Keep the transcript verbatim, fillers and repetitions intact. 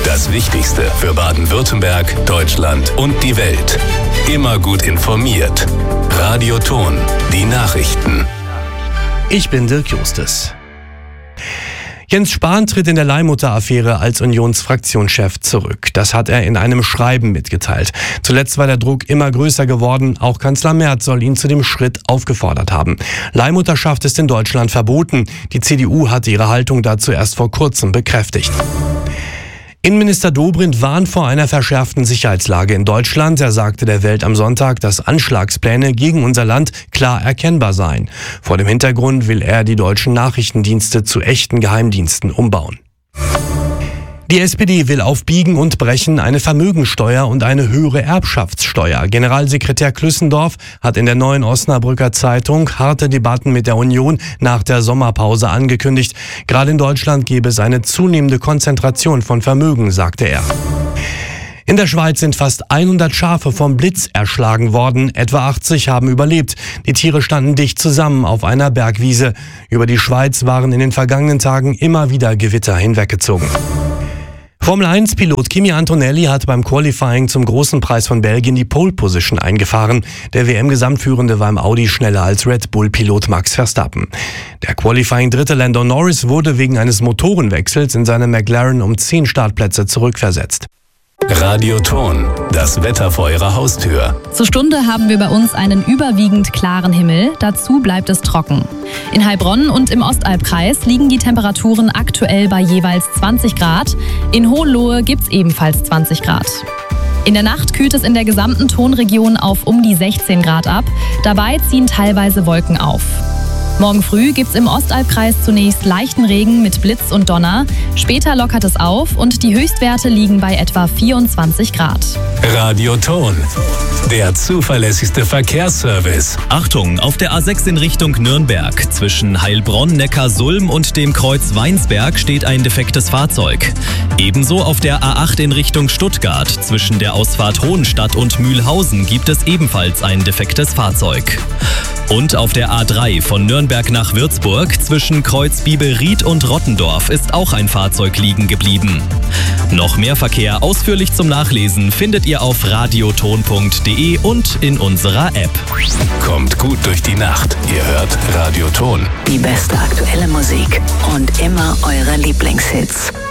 Das Wichtigste für Baden-Württemberg, Deutschland und die Welt. Immer gut informiert. Radio Ton, die Nachrichten. Ich bin Dirk Justus. Jens Spahn tritt in der Leihmutter-Affäre als Unionsfraktionschef zurück. Das hat er in einem Schreiben mitgeteilt. Zuletzt war der Druck immer größer geworden. Auch Kanzler Merz soll ihn zu dem Schritt aufgefordert haben. Leihmutterschaft ist in Deutschland verboten. Die C D U hatte ihre Haltung dazu erst vor kurzem bekräftigt. Innenminister Dobrindt warnt vor einer verschärften Sicherheitslage in Deutschland. Er sagte der Welt am Sonntag, dass Anschlagspläne gegen unser Land klar erkennbar seien. Vor dem Hintergrund will er die deutschen Nachrichtendienste zu echten Geheimdiensten umbauen. Die S P D will auf Biegen und Brechen eine Vermögensteuer und eine höhere Erbschaftssteuer. Generalsekretär Klüssendorf hat in der Neuen Osnabrücker Zeitung harte Debatten mit der Union nach der Sommerpause angekündigt. Gerade in Deutschland gäbe es eine zunehmende Konzentration von Vermögen, sagte er. In der Schweiz sind fast hundert Schafe vom Blitz erschlagen worden. Etwa achtzig haben überlebt. Die Tiere standen dicht zusammen auf einer Bergwiese. Über die Schweiz waren in den vergangenen Tagen immer wieder Gewitter hinweggezogen. Formel eins Pilot Kimi Antonelli hat beim Qualifying zum Großen Preis von Belgien die Pole Position eingefahren. Der W M-Gesamtführende war im Audi schneller als Red Bull-Pilot Max Verstappen. Der Qualifying-Dritte Lando Norris wurde wegen eines Motorenwechsels in seinem McLaren um zehn Startplätze zurückversetzt. Radio Ton, das Wetter vor Ihrer Haustür. Zur Stunde haben wir bei uns einen überwiegend klaren Himmel. Dazu bleibt es trocken. In Heilbronn und im Ostalbkreis liegen die Temperaturen aktuell bei jeweils zwanzig Grad. In Hohenlohe gibt's ebenfalls zwanzig Grad. In der Nacht kühlt es in der gesamten Tonregion auf um die sechzehn Grad ab. Dabei ziehen teilweise Wolken auf. Morgen früh gibt's im Ostalbkreis zunächst leichten Regen mit Blitz und Donner. Später lockert es auf und die Höchstwerte liegen bei etwa vierundzwanzig Grad. Radio Ton, der zuverlässigste Verkehrsservice. Achtung, auf der A sechs in Richtung Nürnberg. Zwischen Heilbronn, Neckarsulm und dem Kreuz Weinsberg steht ein defektes Fahrzeug. Ebenso auf der A acht in Richtung Stuttgart. Zwischen der Ausfahrt Hohenstadt und Mühlhausen gibt es ebenfalls ein defektes Fahrzeug. Und auf der A drei von Nürnberg nach Würzburg zwischen Kreuz Biebelried und Rottendorf ist auch ein Fahrzeug liegen geblieben. Noch mehr Verkehr ausführlich zum Nachlesen findet ihr auf radioton punkt de und in unserer App. Kommt gut durch die Nacht. Ihr hört Radio Ton. Die beste aktuelle Musik und immer eure Lieblingshits.